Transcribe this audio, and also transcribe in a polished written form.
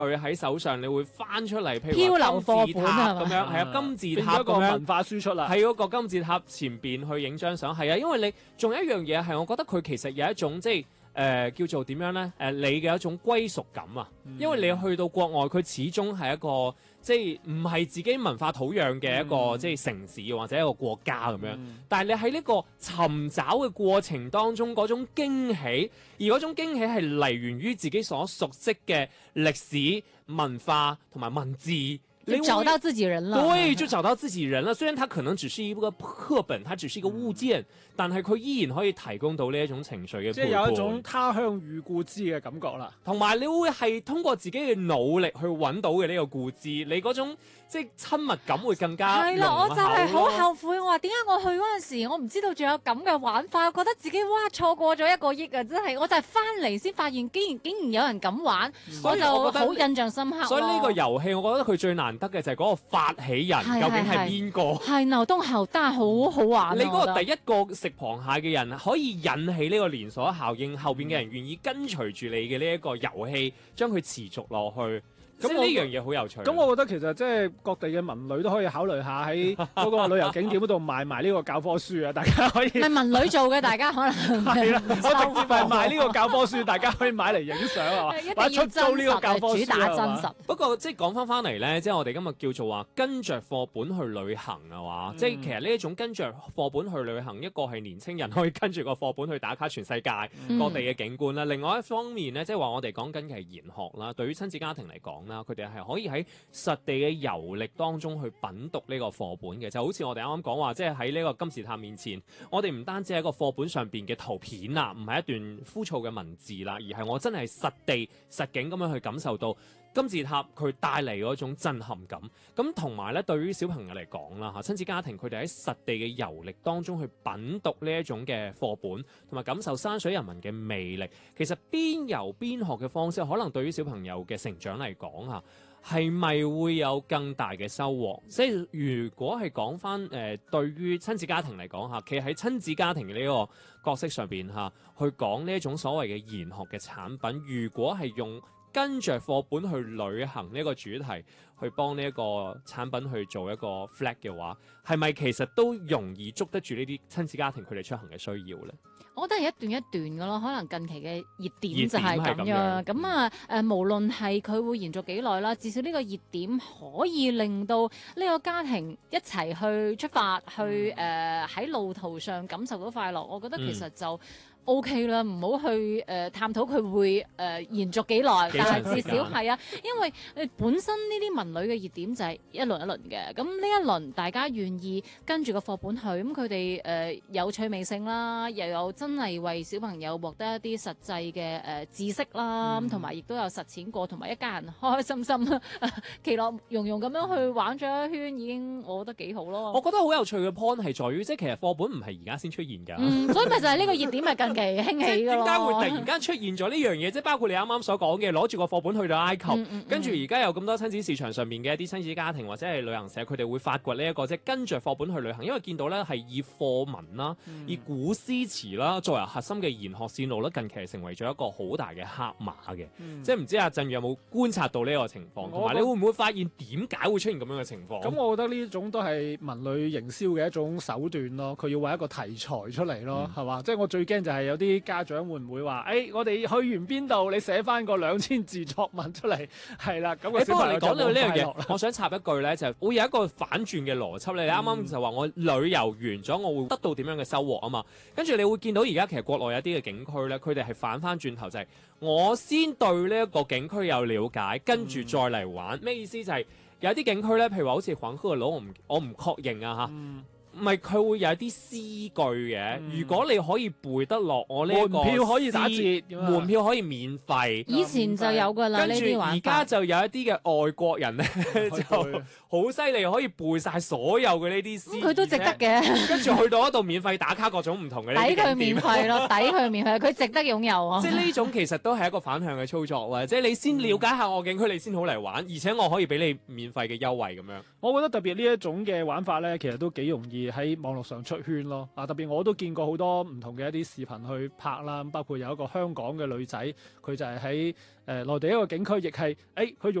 佢喺手上，你會翻出嚟，譬如漂流話金字塔課本咁樣，係啊，金字塔變咗一個咁樣文化輸出啦。 喺嗰個金字塔前邊去影張相，係啊，因為你仲有一樣嘢係，我覺得佢其實有一種即係。叫做點樣呢？你嘅一種歸屬感啊，因為你去到國外，佢始終係一個即係唔係自己文化土壤嘅一個、即係城市或者一個國家咁樣。但係你喺呢個尋找嘅過程當中，嗰種驚喜，而嗰種驚喜係嚟源於自己所熟悉嘅歷史文化同埋文字。 就找到自己人了， 對，就找到自己人了。雖然它可能只是一個課本，它只是一個物件，但係佢依然可以提供到呢一種情緒嘅， 即係有一種他鄉遇故知嘅感覺啦。 同埋你會係通過自己嘅努力去揾到嘅呢個故知，你嗰種即係親密感會更加係啦，我就係好濃厚後悔，我話點解我去嗰陣時，我唔知道仲有咁嘅玩法，我覺得自己哇錯過咗1個億啊！真係，我就係翻嚟先發現，竟然有人咁玩， 所以就我覺得好印象深刻咯。 所以呢個遊戲，我覺得佢最難得嘅就係嗰個發起人究竟係邊個？ 係牛東後單好好玩啊。 你嗰個第一個食螃蟹嘅人，可以引起呢個連鎖效應，後邊嘅人願意跟隨住你嘅呢一個遊戲，將佢持續落去。咁呢樣嘢好有趣。 咁我覺得其實即係各地嘅文旅都可以考慮下喺嗰個旅遊景點嗰度賣埋呢個教科書啊！大家可以係文旅做嘅，大家可能係啦，我直接係賣呢個教科書，大家可以買嚟影相啊嘛，或者出租呢個教科書主打真實。 不過即係講翻嚟咧，即係我哋今日叫做話跟着課本去旅行啊嘛，即係其實呢一種跟着課本去旅行，一個係年青人可以跟住個課本去打卡全世界各地嘅景觀啦，另外一方面咧，即係話我哋講緊嘅係研學啦，對於親子家庭嚟講啦，佢哋係可以喺實地嘅遊歷當中去品讀呢個課本嘅，就好似我哋啱啱講話，即係喺呢個金字塔面前，我哋唔單止喺個課本上邊嘅圖片啦，唔係一段枯燥嘅文字啦，而係我真係實地實景咁樣去感受到金字塔佢帶嚟嗰種震撼感。咁同埋咧，對於小朋友嚟講啦嚇，親子家庭佢哋喺實地嘅遊歷當中去品讀呢一種嘅課本，同埋感受山水人文嘅魅力，其實邊遊邊學嘅方式，可能對於小朋友嘅成長嚟講嚇，係咪會有更大嘅收穫？即係如果係講翻對於親子家庭嚟講嚇，其實喺親子家庭嘅呢個角色上邊嚇，去講呢一種所謂嘅研學嘅產品，如果係用跟着課本去旅行呢個主題，去幫呢一個產品去做一個 flag 嘅話，係咪其實都容易捉得住呢啲親子家庭佢哋出行嘅需要咧？ 我覺得係一段一段嘅咯，可能近期嘅熱點就係咁樣。咁啊無論係佢會延續幾耐啦，至少呢個熱點可以令到呢個家庭一齊去出發，去喺路途上感受到快樂。我覺得其實就OK 啦，唔好去探討佢會延續幾耐，但係至少係啊，因為本身呢啲文旅嘅熱點就係一輪一輪嘅，咁呢一輪大家願意跟住個課本去，咁佢哋有趣味性啦，又有真係為小朋友獲得一啲實際嘅知識啦，咁同埋亦都有實踐過，同埋一家人開開心心、其樂融融咁樣去玩咗一圈，已經我覺得幾好咯。 我覺得好有趣嘅 point 係在於，即係其實課本唔係而家先出現㗎， 所以咪就係呢個熱點咪近期興起㗎咯。 點解會突然間出現咗呢樣嘢？即係包括你啱啱所講嘅，攞住個課本去到埃及，跟住而家有咁多親子市場上面嘅一啲親子家庭或者係旅行社，佢哋會發掘呢一個即係跟着課本去旅行，因為見到咧係以課文啦、以古詩詞啦作為核心嘅研學線路咧，近期係成為咗一個好大嘅黑馬嘅。即係唔知阿振宇有冇觀察到呢個情況，同埋你會唔會發現點解會出現咁樣嘅情況？ 咁我覺得呢種都係文旅營銷嘅一種手段咯，佢要為一個題材出嚟咯，係嘛？即係我最驚就係有啲家長會唔會話，我哋去完邊度，你寫翻個2000字作文出嚟，係啦。咁個小朋友就冇快樂啦。 不過你講到呢樣嘢，我想插一句咧，就會有一個反轉嘅邏輯咧。你啱啱就話我旅遊完咗，我會得到點樣嘅收穫啊嘛？跟住你會見到而家其實國內有啲嘅景區咧，佢哋係反翻轉頭就係我先對呢一個景區有了解，跟住再嚟玩。咩意思就係有啲景區咧，譬如話好似黃鶴樓，我唔確認啊嚇。唔係佢會有啲詩句嘅，如果你可以背得落我呢個門票可以打折， 門票可以免費。 以前就有㗎啦，呢啲玩法。 跟住而家就有一啲嘅外國人咧，就好犀利，可以背晒所有嘅呢啲詩。 佢都值得嘅。 跟住去到嗰度免費打卡各種唔同嘅呢啲景點。 抵佢免費咯，抵佢免費，佢值得擁有啊！ 即係呢種其實都係一個反向嘅操作喎，即係你先了解下我景區，你先好嚟玩，而且我可以俾你免費嘅優惠咁樣。 我覺得特別呢一種嘅玩法咧，其實都幾容易易喺網絡上出圈咯。特別我都見過好多唔同嘅一啲視頻去拍啦，包括有一個香港嘅女仔，佢就係喺內地一個景區，亦係佢